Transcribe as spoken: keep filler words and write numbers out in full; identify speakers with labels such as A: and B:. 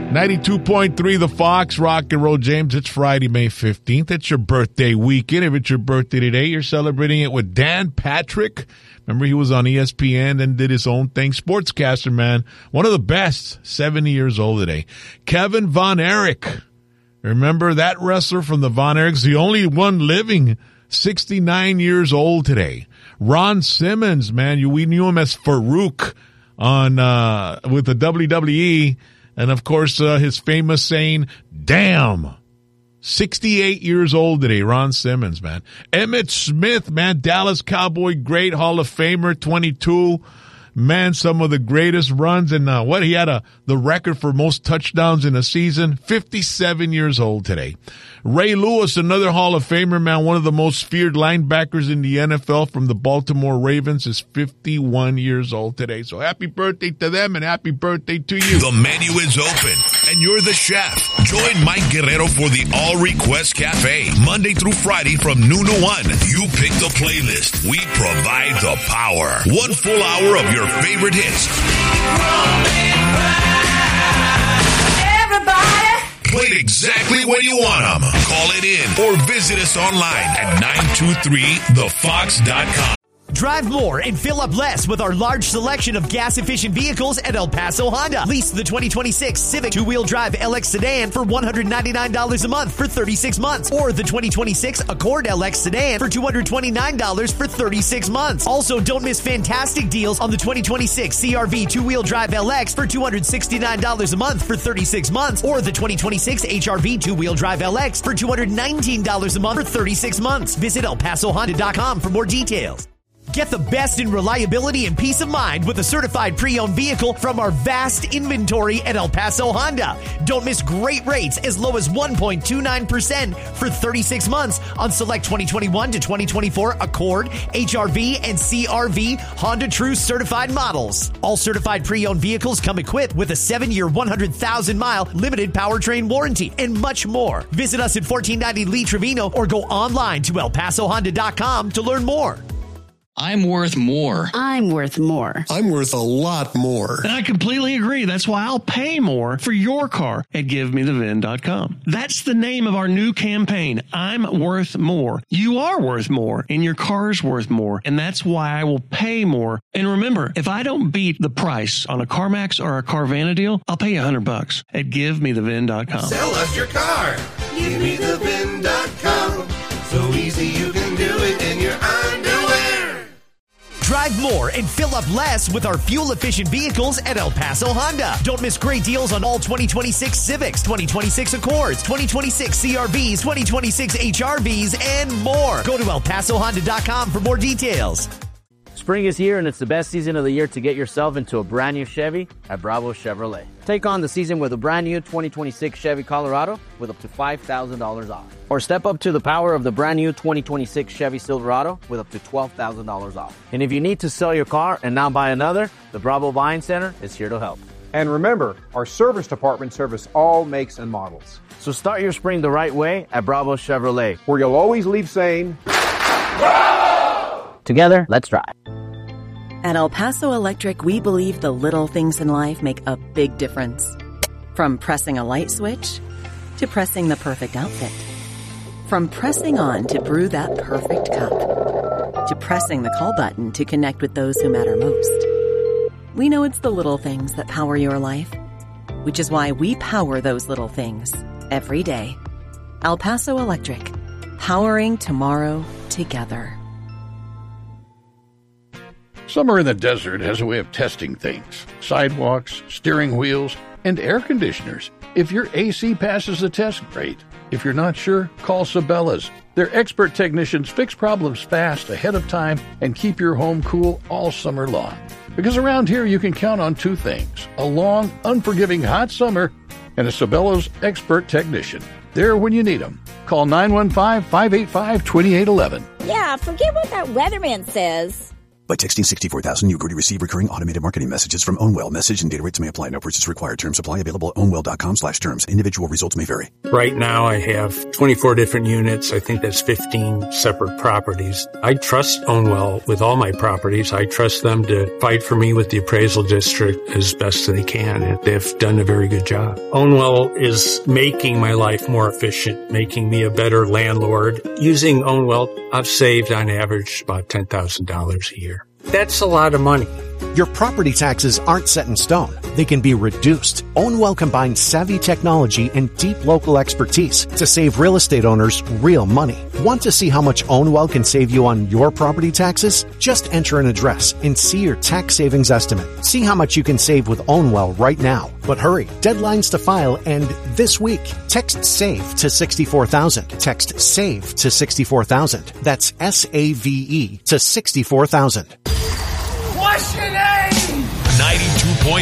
A: ninety-two point three The Fox, Rock and Roll. James, it's Friday, May fifteenth. It's your birthday weekend. If it's your birthday today, you're celebrating it with Dan Patrick. Remember, he was on E S P N and did his own thing. Sportscaster, man. One of the best. seventy years old today. Kevin Von Erich. Remember that wrestler from the Von Erichs? The only one living. sixty-nine years old today. Ron Simmons, man. You, we knew him as Farouk on uh with the W W E. And, of course, uh, his famous saying, damn. sixty-eight years old today, Ron Simmons, man. Emmitt Smith, man, Dallas Cowboy, great Hall of Famer, twenty-two. Man, some of the greatest runs. And uh, what, he had a the record for most touchdowns in a season. fifty-seven years old today. Ray Lewis, another Hall of Famer, man, one of the most feared linebackers in the N F L from the Baltimore Ravens, is fifty-one years old today. So happy birthday to them and happy birthday to you.
B: The menu is open and you're the chef. Join Mike Guerrero for the All Request Cafe, Monday through Friday from noon to one. You pick the playlist. We provide the power. One full hour of your favorite hits. Everybody. Played exactly when you want them. Call it in or visit us online at nine two three the fox dot com.
C: Drive more and fill up less with our large selection of gas-efficient vehicles at El Paso Honda. Lease the twenty twenty-six Civic two-wheel drive L X sedan for one hundred ninety-nine dollars a month for thirty-six months. Or the twenty twenty-six Accord L X sedan for two hundred twenty-nine dollars for thirty-six months. Also, don't miss fantastic deals on the twenty twenty-six C R V two-wheel drive L X for two hundred sixty-nine dollars a month for thirty-six months. Or the twenty twenty-six H R V two-wheel drive L X for two hundred nineteen dollars a month for thirty-six months. Visit El Paso Honda dot com for more details. Get the best in reliability and peace of mind with a certified pre-owned vehicle from our vast inventory at El Paso Honda. Don't miss great rates as low as one point two nine percent for thirty-six months on select twenty twenty-one to twenty twenty-four Accord, H R V, and C R V Honda True certified models. All certified pre-owned vehicles come equipped with a seven-year, one hundred thousand mile limited powertrain warranty and much more. Visit us at fourteen ninety Lee Trevino or go online to El Paso Honda dot com to learn more.
D: I'm worth more.
E: I'm worth more.
F: I'm worth a lot more.
G: And I completely agree. That's why I'll pay more for your car at give me the V I N dot com. That's the name of our new campaign. I'm worth more. You are worth more, and your car's worth more. And that's why I will pay more. And remember, if I don't beat the price on a CarMax or a Carvana deal, I'll pay you a hundred bucks at give me the V I N dot com.
H: Sell us your car. give me the V I N dot com. So easy you can do it in your underwear.
C: Drive more and fill up less with our fuel-efficient vehicles at El Paso Honda. Don't miss great deals on all twenty twenty-six Civics, twenty twenty-six Accords, twenty twenty-six C R Vs, twenty twenty-six H R Vs, and more. Go to El Paso Honda dot com for more details.
I: Spring is here, and it's the best season of the year to get yourself into a brand new Chevy at Bravo Chevrolet. Take on the season with a brand new twenty twenty-six Chevy Colorado with up to five thousand dollars off. Or step up to the power of the brand new twenty twenty-six Chevy Silverado with up to twelve thousand dollars off. And if you need to sell your car and now buy another, the Bravo Buying Center is here to help.
J: And remember, our service department service all makes and models.
I: So start your spring the right way at Bravo Chevrolet,
J: where you'll always leave saying,
I: Bravo! Together, let's drive.
K: At El Paso Electric, we believe the little things in life make a big difference. From pressing a light switch to pressing the perfect outfit. From pressing on to brew that perfect cup. To pressing the call button to connect with those who matter most. We know it's the little things that power your life, which is why we power those little things every day. El Paso Electric, powering tomorrow together.
L: Summer in the desert has a way of testing things. Sidewalks, steering wheels, and air conditioners. If your A C passes the test, great. If you're not sure, call Sabela's. Their expert technicians fix problems fast, ahead of time, and keep your home cool all summer long. Because around here you can count on two things: a long, unforgiving hot summer and a Sabela's expert technician. There when you need them. Call nine one five, five eight five, two eight one one.
M: Yeah, forget what that weatherman says.
E: By texting sixty-four thousand, you agree to receive recurring automated marketing messages from Ownwell. Message and data rates may apply. No purchase required. Terms apply. Available at ownwell.com slash terms. Individual results may vary.
M: Right now I have twenty-four different units. I think that's fifteen separate properties. I trust Ownwell with all my properties. I trust them to fight for me with the appraisal district as best they can. And they've done a very good job. Ownwell is making my life more efficient, making me a better landlord. Using Ownwell, I've saved on average about ten thousand dollars a year. That's a lot of money.
N: Your property taxes aren't set in stone. They can be reduced. Ownwell combines savvy technology and deep local expertise to save real estate owners real money. Want to see how much Ownwell can save you on your property taxes? Just enter an address and see your tax savings estimate. See how much you can save with Ownwell right now. But hurry, deadlines to file end this week. Text SAVE to sixty-four thousand. Text SAVE to sixty-four thousand. That's S A V E to sixty-four thousand.
H: What's your name?
B: ninety-two point